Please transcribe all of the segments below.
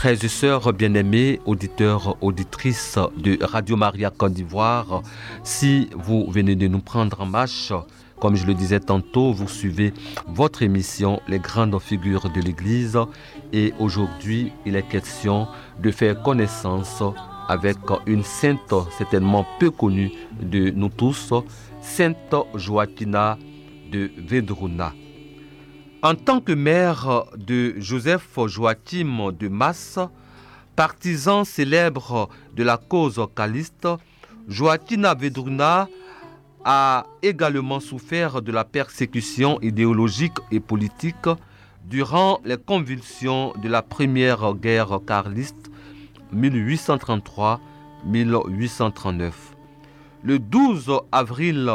Frères et sœurs bien-aimés, auditeurs, auditrices de Radio Maria Côte d'Ivoire, si vous venez de nous prendre en marche, comme je le disais tantôt, vous suivez votre émission Les grandes figures de l'Église et aujourd'hui, il est question de faire connaissance avec une sainte certainement peu connue de nous tous, Sainte Joaquina de Vedruna. En tant que mère de Joseph Joachim de Masse, partisan célèbre de la cause caliste, Joaquina Vedruna a également souffert de la persécution idéologique et politique durant les convulsions de la première guerre carliste 1833-1839. Le 12 avril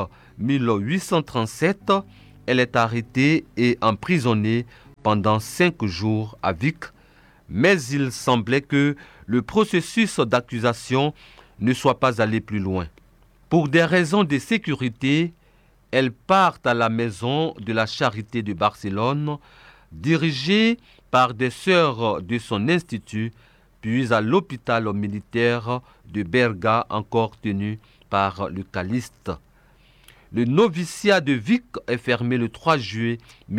1837, elle est arrêtée et emprisonnée pendant 5 jours à Vic, mais il semblait que le processus d'accusation ne soit pas allé plus loin. Pour des raisons de sécurité, elle part à la maison de la Charité de Barcelone, dirigée par des sœurs de son institut, puis à l'hôpital militaire de Berga, encore tenu par le caliste. Le noviciat de Vic est fermé le 3 juillet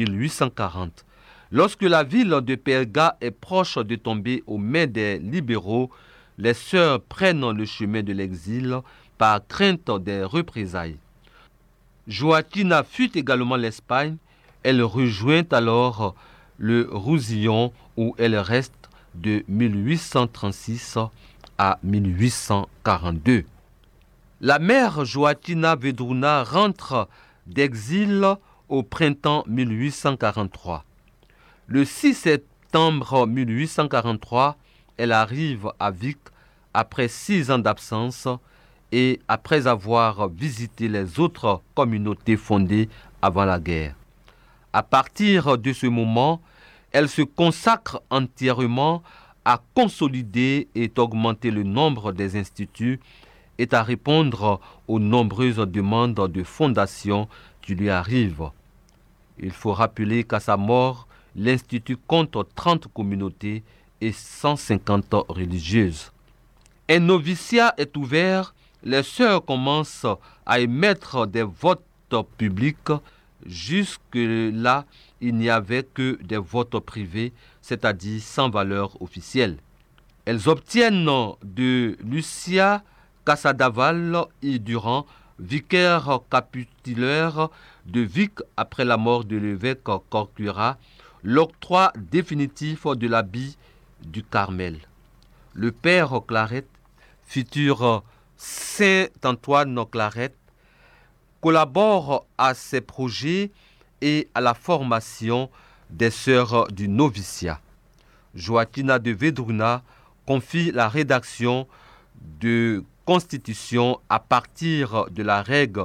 1840. Lorsque la ville de Berga est proche de tomber aux mains des libéraux, les sœurs prennent le chemin de l'exil par crainte des représailles. Joaquina fuit également l'Espagne. Elle rejoint alors le Roussillon où elle reste de 1836 à 1842. La mère Joaquina Vedruna rentre d'exil au printemps 1843. Le 6 septembre 1843, elle arrive à Vic après 6 ans d'absence et après avoir visité les autres communautés fondées avant la guerre. À partir de ce moment, elle se consacre entièrement à consolider et augmenter le nombre des instituts et à répondre aux nombreuses demandes de fondation qui lui arrivent. Il faut rappeler qu'à sa mort, l'Institut compte 30 communautés et 150 religieuses. Un noviciat est ouvert, les sœurs commencent à émettre des votes publics. Jusque-là, il n'y avait que des votes privés, c'est-à-dire sans valeur officielle. Elles obtiennent de Lucia Casadaval et Durand, vicaire capitulaire de Vic après la mort de l'évêque Corcura, l'octroi définitif de l'habit du Carmel. Le père Claret, futur Saint Antoine Claret, collabore à ces projets et à la formation des sœurs du noviciat. Joaquina de Vedruna confie la rédaction de constitution à partir de la règle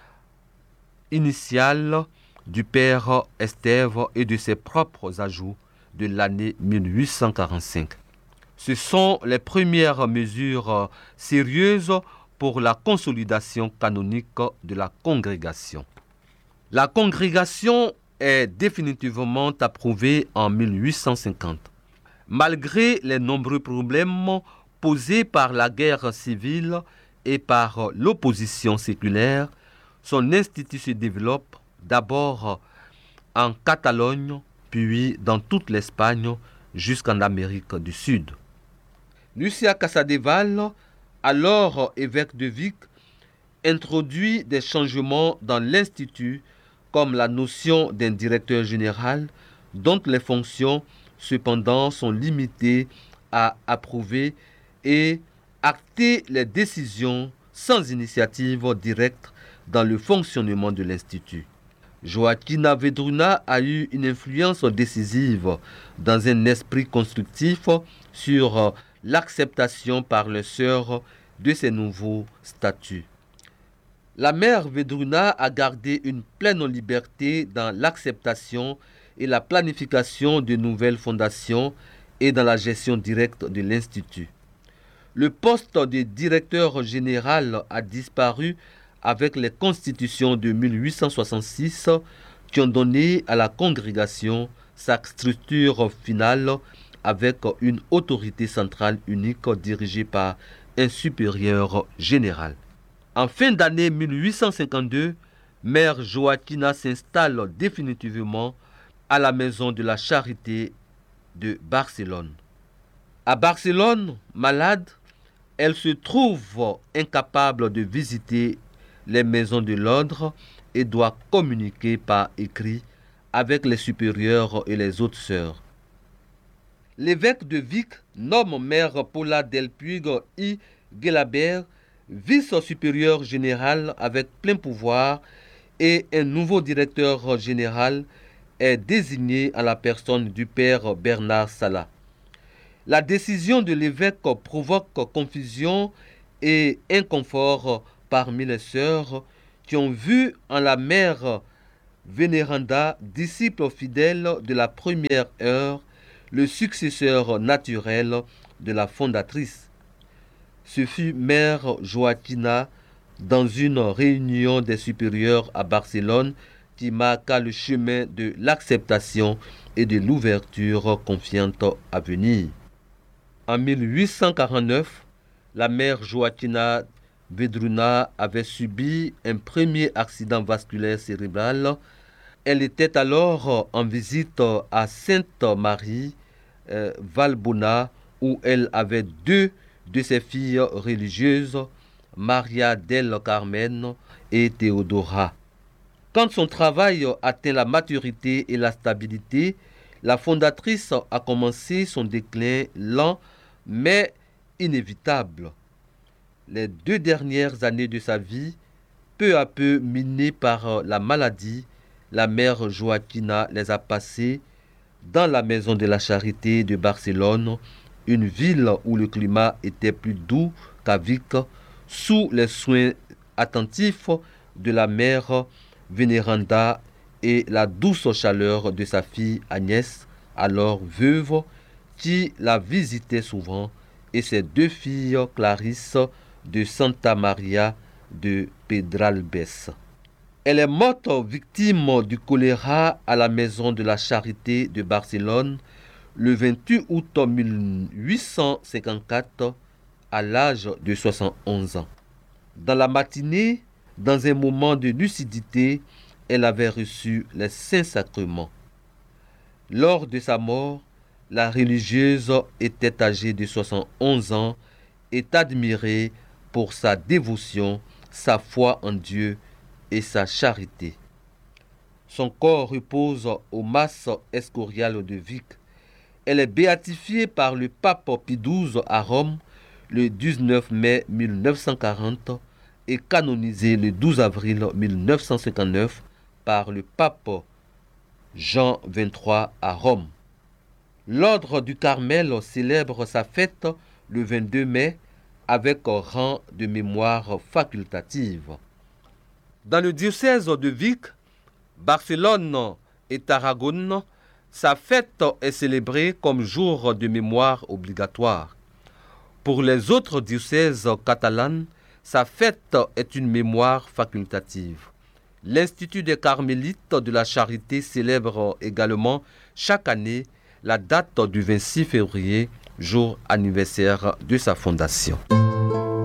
initiale du père Estève et de ses propres ajouts de l'année 1845. Ce sont les premières mesures sérieuses pour la consolidation canonique de la congrégation. La congrégation est définitivement approuvée en 1850. Malgré les nombreux problèmes posés par la guerre civile et par l'opposition séculaire, son institut se développe d'abord en Catalogne, puis dans toute l'Espagne jusqu'en Amérique du Sud. Lucia Casadeval, alors évêque de Vic, introduit des changements dans l'Institut comme la notion d'un directeur général dont les fonctions cependant sont limitées à approuver et acter les décisions sans initiative directe dans le fonctionnement de l'Institut. Joaquina Vedruna a eu une influence décisive dans un esprit constructif sur l'acceptation par les sœurs de ces nouveaux statuts. La mère Vedruna a gardé une pleine liberté dans l'acceptation et la planification de nouvelles fondations et dans la gestion directe de l'Institut. Le poste de directeur général a disparu avec les constitutions de 1866 qui ont donné à la congrégation sa structure finale avec une autorité centrale unique dirigée par un supérieur général. En fin d'année 1852, Mère Joaquina s'installe définitivement à la Maison de la Charité de Barcelone. À Barcelone, malade, elle se trouve incapable de visiter les maisons de l'ordre et doit communiquer par écrit avec les supérieurs et les autres sœurs. L'évêque de Vic nomme Mère Paula del Puig y Gelabert vice-supérieur général avec plein pouvoir et un nouveau directeur général est désigné à la personne du père Bernard Sala. La décision de l'évêque provoque confusion et inconfort parmi les sœurs qui ont vu en la mère Vénéranda, disciple fidèle de la première heure, le successeur naturel de la fondatrice. Ce fut Mère Joaquina, dans une réunion des supérieurs à Barcelone, qui marqua le chemin de l'acceptation et de l'ouverture confiante à venir. En 1849, la mère Joaquina Vedruna avait subi un premier accident vasculaire cérébral. Elle était alors en visite à Sainte-Marie Valbona, où elle avait deux de ses filles religieuses, Maria del Carmen et Théodora. Quand son travail atteint la maturité et la stabilité, la fondatrice a commencé son déclin lent mais inévitable. Les 2 dernières années de sa vie, peu à peu minées par la maladie, la mère Joaquina les a passées dans la Maison de la Charité de Barcelone, une ville où le climat était plus doux qu'à Vic, sous les soins attentifs de la mère Vénéranda et la douce chaleur de sa fille Agnès, alors veuve, qui la visitait souvent, et ses 2 filles Clarisse de Santa Maria de Pedralbes. Elle est morte victime du choléra à la Maison de la Charité de Barcelone le 28 août 1854 à l'âge de 71 ans. Dans la matinée, dans un moment de lucidité, elle avait reçu les saints sacrements. Lors de sa mort, la religieuse était âgée de 71 ans et admirée pour sa dévotion, sa foi en Dieu et sa charité. Son corps repose au Mas Escorial de Vic. Elle est béatifiée par le pape Pie XII à Rome le 19 mai 1940 et canonisée le 12 avril 1959 par le pape Jean XXIII à Rome. L'ordre du Carmel célèbre sa fête le 22 mai avec rang de mémoire facultative. Dans le diocèse de Vic, Barcelone et Tarragone, sa fête est célébrée comme jour de mémoire obligatoire. Pour les autres diocèses catalans, sa fête est une mémoire facultative. L'Institut des Carmélites de la Charité célèbre également chaque année la date du 26 février, jour anniversaire de sa fondation.